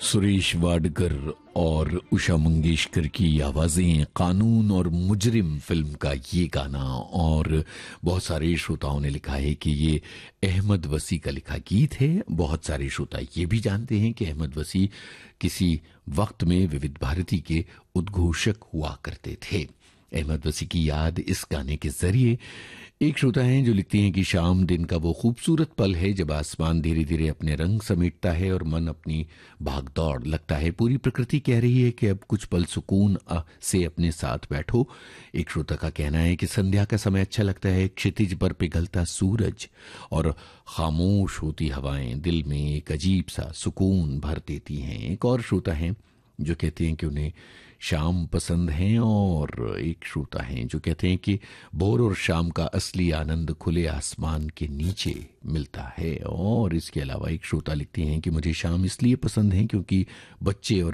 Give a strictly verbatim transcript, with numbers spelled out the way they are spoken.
सुरेश वाडकर और उषा मंगेशकर की आवाजें, कानून और मुजरिम फिल्म का ये गाना। और बहुत सारे श्रोताओं ने लिखा है कि ये अहमद वसी का लिखा गीत है। बहुत सारे श्रोता ये भी जानते हैं कि अहमद वसी किसी वक्त में विविध भारती के उद्घोषक हुआ करते थे। अहमद वसी की याद इस गाने के जरिए एक श्रोता हैं जो लिखती हैं कि शाम दिन का वो खूबसूरत पल है जब आसमान धीरे धीरे अपने रंग समेटता है और मन अपनी भागदौड़ लगता है। पूरी प्रकृति कह रही है कि अब कुछ पल सुकून से अपने साथ बैठो। एक श्रोता का कहना है कि संध्या का समय अच्छा लगता है, क्षितिज पर पिघलता सूरज और खामोश होती हवाएं दिल में एक अजीब सा सुकून भर देती हैं। एक और श्रोता हैं जो कहते हैं कि उन्हें शाम पसंद है, और एक श्रोता हैं जो कहते हैं कि भोर और शाम का असली आनंद खुले आसमान के नीचे मिलता है। और इसके अलावा एक श्रोता लिखते हैं कि मुझे शाम इसलिए पसंद है क्योंकि बच्चे और